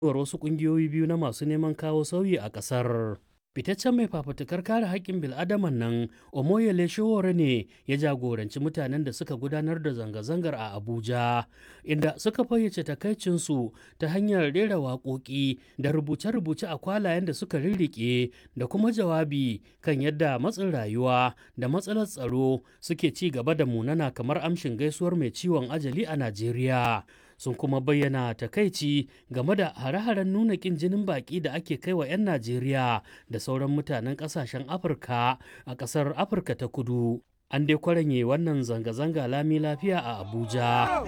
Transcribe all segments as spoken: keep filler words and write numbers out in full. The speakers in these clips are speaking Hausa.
wasu ƙungiyoyi biyu na masu neman kawo sauyi a ƙasar. Fitaccen mai fafutukar kare haƙƙin bil'adaman nan Omoyele Sowore ne ya jagoranci mutanen da suka gudanar da zanga-zangar a Abuja, inda suka fayyace takaicinsu ta hanyar rera waƙoƙi da rubuce-rubuce a kwalayen da suka rirriƙe da kuma jawabi kan yadda matsin rayuwa da matsalar tsaro suke ci gaba da munana kamar amshin gaisuwar mai ciwon ajali a Najeriya. Sun kuma bayyana takaici game da hare-haren nuna ƙin jinin baƙi da ake kai wa 'yan Najeriya da sauran mutanen ƙasashen Afirka a ƙasar Afirka ta Kudu. An dai kwaranye wannan zanga-zanga lami lafiya a Abuja.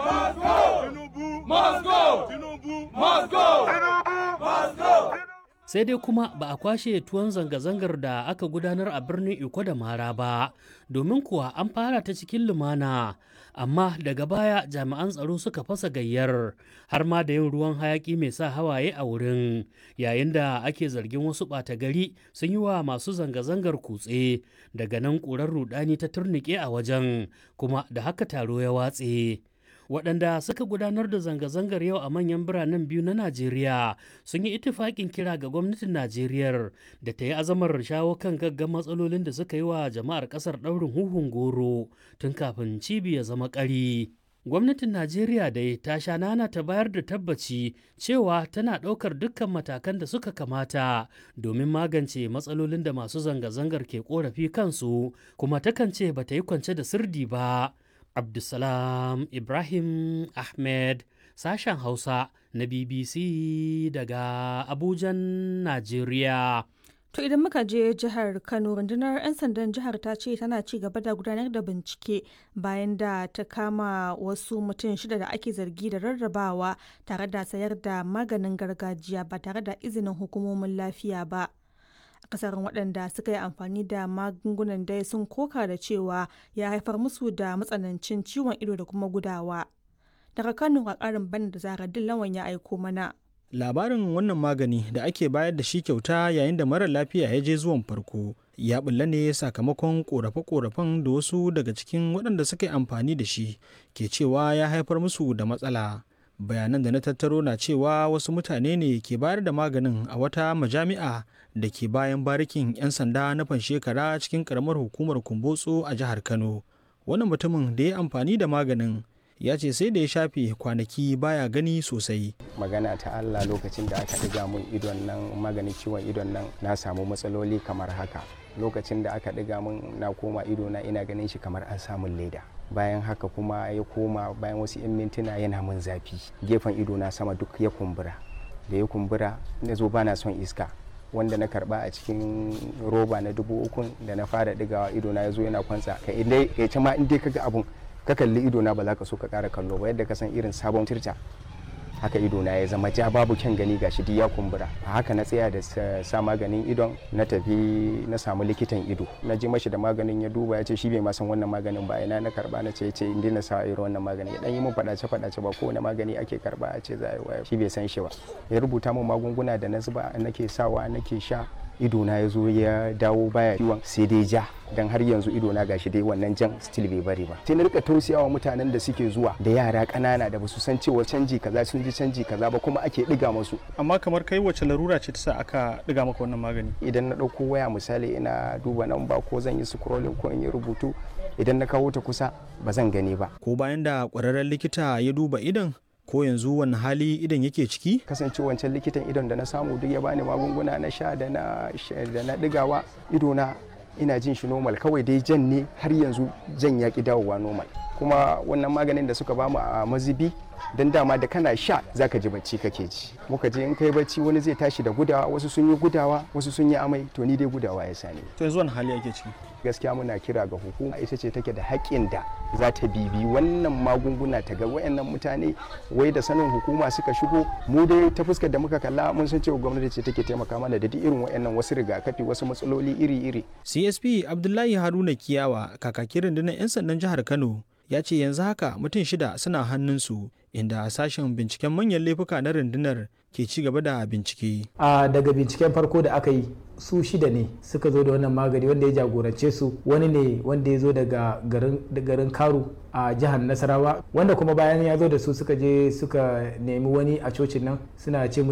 Sai dai kuma ba a kwashe tuwon zanga-zangar da aka gudanar a birnin Iko da Mara ba, domin kuwa an fara ta cikin lumana, amma daga baya jami'an tsaro suka fasa gayyar har ma da yin ruwan hayaki mai sa hawaye a wurin, yayin da ake zargin wasu ɓata gari sun yi wa masu zanga-zangar kutse. Daga nan ƙurar rudani ta turnike a wajen, kuma da haka taro ya watse. Waɗanda suka gudanar da zanga-zangar yau a manyan biranen biyu na Najeriya sun yi itifaƙin kira ga gwamnatin Najeriya da ta yi azamar shawo kan gaggan matsalolin da suka yi wa jama'ar ƙasar ɗaurin huhun goro tun kafin cibi ya zama ƙari. Gwamnatin Najeriya dai ta sha nana ta bayar da tabbaci cewa tana ɗaukar dukkan matakan da suka kamata domin magance matsalolin da masu zanga-zangar ke ƙorafi kansu, kuma takan ce ba ta yi kwance da sirdi ba. Abdulsalam Ibrahim Ahmed, sashen Hausa na B B C daga Abujan, Najeriya. To idan muka je jihar Kano, rundunar 'yan sandan jihar ta ce tana ci gaba da gudanar da bincike bayan da ta kama wasu mutum shida da ake zargi da rarrabawa tare da sayar da maganin gargajiya ba tare da izinin hukumomin lafiya ba. Akasarin waɗanda suka yi amfani da magungunan dai sun koka da cewa ya haifar musu da matsanancin ciwon ido da kuma gudawa. Daga Kano a ƙarin bana da Zara Dillawan ya aiko mana. Labarin wannan magani da ake bayar da shi kyauta yayin da marar lafiya ya je zuwan farko ya bulla ne sakamakon korafe-korafen da wasu daga cikin waɗanda suka yi amfani da shi ke cewa ya haifar musu da matsala. Bayanan da na tattaro na cewa wasu mutane ne ke bayar da maganin a wata majami'a da ke bayan barikin 'yan sanda na Fanshekara cikin karamar hukumar Kumbotso a jihar Kano. Wannan mutumin da ya amfani da maganin ya ce sai da ya shafe kwanaki baya gani sosai. Magana ta Allah, lokacin da aka ɗiga mun idon nan maganin ciwon idon nan na samu matsaloli kamar haka. Lokacin da aka ɗiga mun na koma idona ina ganin shi kamar an samun leda. Bayan haka kuma ya koma bayan wasu 'yan mintuna yana mun zafi, gefen idona sama duk ya kumbura. Da ya kumbura na zo bana son iska, wanda na karba a cikin roba na dubu uku da na fara ɗigawa idona ya zo yana kwantsa. Ka idai ya ce ma in dai kaga abun ka kalli idona ba za ka so ka ƙara kallo ba, yadda ka san irin sabon tirta haka idona ya zama ja, babu kyan gani, gashi duk ya kumbura. A haka na tsaya da sa maganin idon, na tafi na samu likitan ido, na ji mashi da maganin ya duba ya ce shi bai ma san wannan maganin ba. Ina na karba na ce ce inda na sa irin wannan magani, ya dan yi min fadace fadace ba kowane magani ake karba a ce za a yi waya, shi bai san shi ba. Ya rubuta min magunguna da na zuba nake sawa nake sha, idona ya zo ya dawo baya ciwon sai dai ja, dan har yanzu idona gashi dai wannan jan still bai bari ba. Sai na rika tausayawa mutanen da suke zuwa da yara ƙanana da basu san cewa canji kaza sun ji canji kaza ba kuma ake diga musu. Amma kamar kai wace larura ce ta sa aka diga maka wannan magani? Idan na ɗauko waya misali ina duba nan ba ko zan yi scrolling ko in yi rubutu, idan na kawo ta kusa ba zan gani ba. Ko bayan da ƙwararren likita ya duba idon, ko yanzu wani hali idan yake ciki? Kasance wancan likitan idon da na samu duk ya bani magunguna na sha da na da na digawa, idona ina jin shi normal, kawai dai jan ne har yanzu jan ya ki dawowa normal. Kuma wannan maganin da suka bamu a mazibi, dan dama da kana sha zaka ji bacci kake ji. Muka je in kai bacci wani zai tashi da gudawa, wasu sun yi gudawa, wasu sun yi amai, to ni dai gudawa ya sani. To yanzu wani hali yake ciki? Gaskiya muna kira ga hukuma, ita ce take da haƙƙin da za ta bibi wannan magunguna ta ga wayannan mutane wai da sanin hukuma suka shigo. Mu dai ta fuskar da muka kalla mun san cewa gwamnati ce take taimaka mana da duk irin wayannan wasu rigakafi, wasu matsaloli iri-iri. C S P Abdullahi Haruna Kiyawa, kakakin rundunar 'yan sandan jihar Kano, ya ce yanzu haka mutum shida suna hannunsu, inda sashen binciken manyan laifuka na rundunar ke ci gaba da bincike. A daga binciken farko da aka yi, su shida ne suka zo da wannan magani, wanda ya jagorance su wani ne wanda ya zo daga garin Karu a jihar Nasarawa, wanda kuma bayan ya zo da su suka je suka nemi wani a cocin nan suna ce